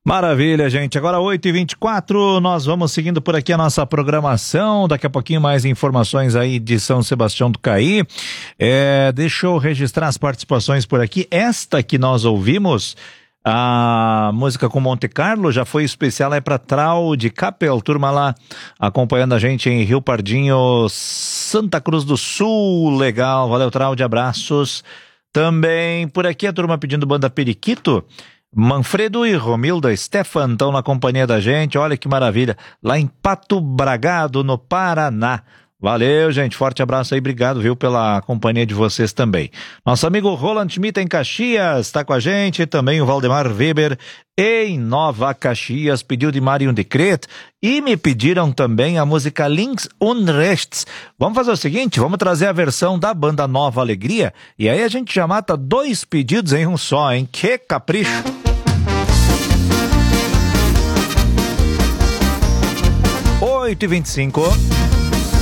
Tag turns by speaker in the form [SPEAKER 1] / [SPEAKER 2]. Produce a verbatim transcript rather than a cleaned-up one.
[SPEAKER 1] Maravilha, gente. Agora oito e vinte e quatro, nós vamos seguindo por aqui a nossa programação. Daqui a pouquinho mais informações aí de São Sebastião do Caí. É, deixa eu registrar as participações por aqui. Esta que nós ouvimos, a música com Monte Carlo, já foi especial aí para Trau de Capel, turma lá acompanhando a gente em Rio Pardinho, Santa Cruz do Sul. Legal, valeu, Trau, de abraços. Também por aqui a turma pedindo banda Periquito. Manfredo e Romilda Stefan estão na companhia da gente, olha que maravilha, lá em Pato Bragado, no Paraná. Valeu, gente, forte abraço aí, obrigado, viu, pela companhia de vocês também. Nosso amigo Roland Schmidt em Caxias está com a gente, também o Valdemar Weber em Nova Caxias, pediu de Marion Decret e me pediram também a música Links und Rechts. Vamos fazer o seguinte, vamos trazer a versão da banda Nova Alegria e aí a gente já mata dois pedidos em um só, hein? Que capricho! oito e vinte e cinco